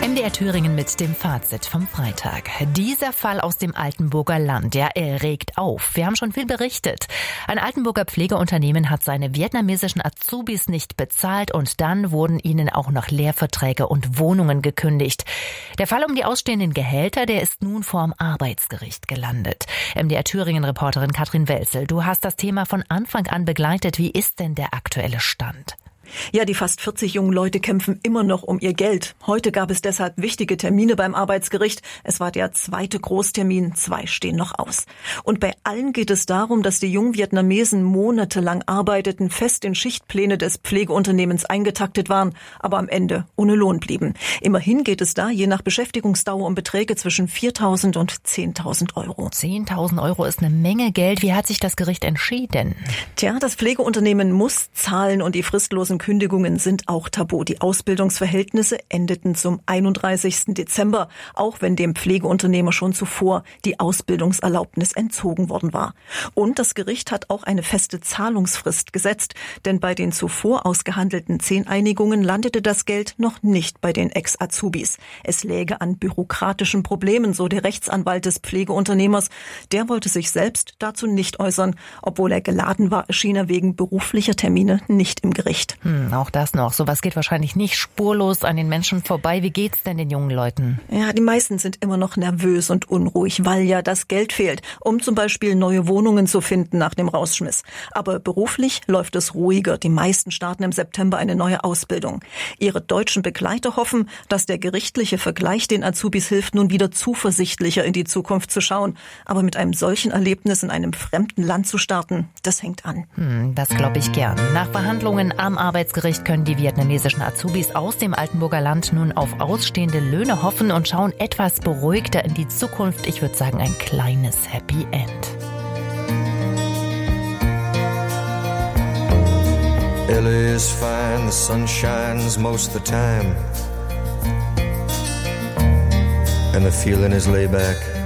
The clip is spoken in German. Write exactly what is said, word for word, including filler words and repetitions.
M D R Thüringen mit dem Fazit vom Freitag. Dieser Fall aus dem Altenburger Land, der er regt auf. Wir haben schon viel berichtet. Ein Altenburger Pflegeunternehmen hat seine vietnamesischen Azubis nicht bezahlt und dann wurden ihnen auch noch Lehrverträge und Wohnungen gekündigt. Der Fall um die ausstehenden Gehälter, der ist nun vorm Arbeitsgericht gelandet. M D R Thüringen-Reporterin Katrin Welzel, du hast das Thema von Anfang an begleitet. Wie ist denn der aktuelle Stand? Ja, die fast vierzig jungen Leute kämpfen immer noch um ihr Geld. Heute gab es deshalb wichtige Termine beim Arbeitsgericht. Es war der zweite Großtermin, zwei stehen noch aus. Und bei allen geht es darum, dass die jungen Vietnamesen monatelang arbeiteten, fest in Schichtpläne des Pflegeunternehmens eingetaktet waren, aber am Ende ohne Lohn blieben. Immerhin geht es da je nach Beschäftigungsdauer um Beträge zwischen viertausend und zehntausend Euro. zehntausend Euro ist eine Menge Geld. Wie hat sich das Gericht entschieden? Tja, das Pflegeunternehmen muss zahlen und die fristlosen Kündigungen sind auch tabu. Die Ausbildungsverhältnisse endeten zum einunddreißigsten Dezember, auch wenn dem Pflegeunternehmer schon zuvor die Ausbildungserlaubnis entzogen worden war. Und das Gericht hat auch eine feste Zahlungsfrist gesetzt, denn bei den zuvor ausgehandelten zehn Einigungen landete das Geld noch nicht bei den Ex-Azubis. Es läge an bürokratischen Problemen, so der Rechtsanwalt des Pflegeunternehmers. Der wollte sich selbst dazu nicht äußern. Obwohl er geladen war, erschien er wegen beruflicher Termine nicht im Gericht. Hm, auch das noch. Sowas geht wahrscheinlich nicht spurlos an den Menschen vorbei. Wie geht's denn den jungen Leuten? Ja, die meisten sind immer noch nervös und unruhig, weil ja das Geld fehlt, um zum Beispiel neue Wohnungen zu finden nach dem Rausschmiss. Aber beruflich läuft es ruhiger. Die meisten starten im September eine neue Ausbildung. Ihre deutschen Begleiter hoffen, dass der gerichtliche Vergleich den Azubis hilft, nun wieder zuversichtlicher in die Zukunft zu schauen. Aber mit einem solchen Erlebnis in einem fremden Land zu starten, das hängt an. Hm, das glaube ich gern. Nach Verhandlungen am Arbeitsgericht können die vietnamesischen Azubis aus dem Altenburger Land nun auf ausstehende Löhne hoffen und schauen etwas beruhigter in die Zukunft. Ich würde sagen, ein kleines Happy End. L A is fine, the sun shines most of the time, and the feeling is laid back.